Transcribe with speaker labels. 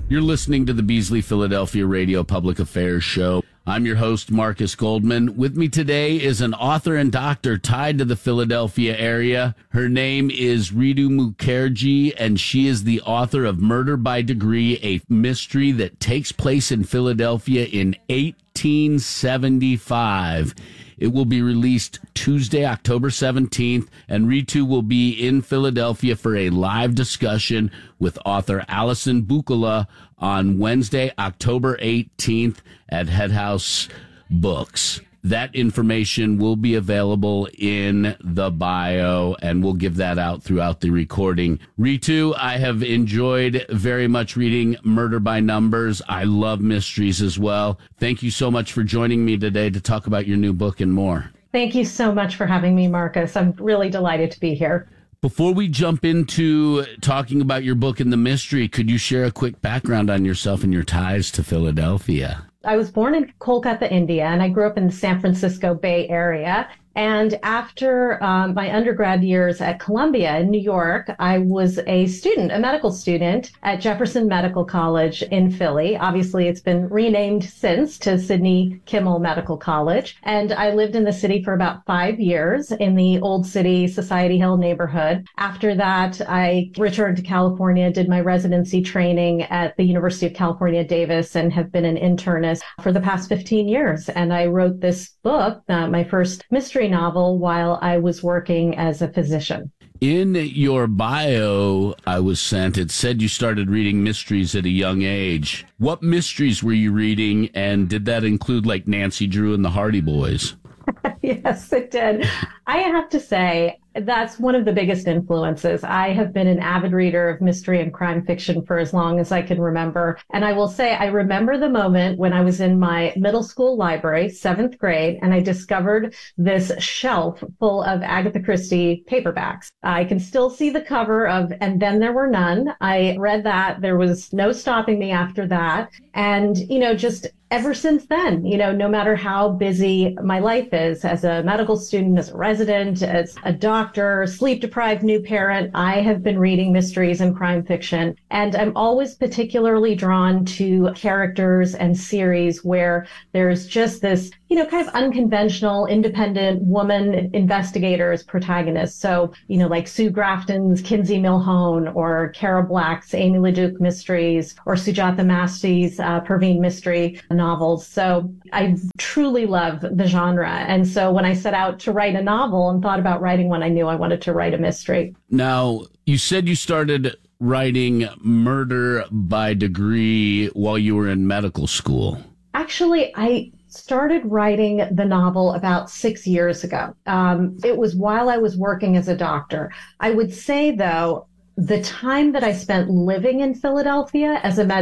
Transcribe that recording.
Speaker 1: You're listening to the Beasley Philadelphia Radio Public Affairs Show. I'm your host, Marcus Goldman. With me today is an author and doctor tied to the Philadelphia area. Her name is Ritu Mukherjee, and she is the author of Murder by Degree, a mystery that takes place in Philadelphia in 1875. It will be released Tuesday, October 17th, and Ritu will be in Philadelphia for a live discussion with author Alison Bukala on Wednesday, October 18th at Head House Books. That information will be available in the bio, and we'll give that out throughout the recording. Ritu, I have enjoyed very much reading Murder by Numbers. I love mysteries as well. Thank you so much for joining me today to talk about your new book and more.
Speaker 2: Thank you so much for having me, Marcus. I'm really delighted to be here.
Speaker 1: Before we jump into talking about your book and the mystery, could you share a quick background on yourself and your ties to Philadelphia?
Speaker 2: I was born in Kolkata, India, and I grew up in the San Francisco Bay Area. And after my undergrad years at Columbia in New York, I was a medical student at Jefferson Medical College in Philly. Obviously, it's been renamed since to Sidney Kimmel Medical College. And I lived in the city for about 5 years in the Old City Society Hill neighborhood. After that, I returned to California, did my residency training at the University of California, Davis, and have been an internist for the past 15 years. And I wrote this book, my first mystery novel, while I was working as a physician.
Speaker 1: In your bio I was sent, it said you started reading mysteries at a young age. What mysteries were you reading, and did that include like Nancy Drew and the Hardy Boys?
Speaker 2: Yes, it did. I have to say, that's one of the biggest influences. I have been an avid reader of mystery and crime fiction for as long as I can remember. And I will say, I remember the moment when I was in my middle school library, 7th grade, and I discovered this shelf full of Agatha Christie paperbacks. I can still see the cover of And Then There Were None. I read that. There was no stopping me after that. And, just ever since then, no matter how busy my life is as a medical student, as a resident, as a doctor, sleep-deprived new parent, I have been reading mysteries and crime fiction. And I'm always particularly drawn to characters and series where there's just this, kind of unconventional, independent woman investigator as protagonist. So, like Sue Grafton's Kinsey Milhone, or Kara Black's Amy LeDuc mysteries, or Sujata Masty's Perveen mystery novels. So I truly love the genre. And so when I set out to write a novel and thought about writing one, I knew I wanted to write a mystery.
Speaker 1: Now, you said you started writing Murder by Degree while you were in medical school.
Speaker 2: Actually, I started writing the novel about 6 years ago. It was while I was working as a doctor. I would say, though, the time that I spent living in Philadelphia as a med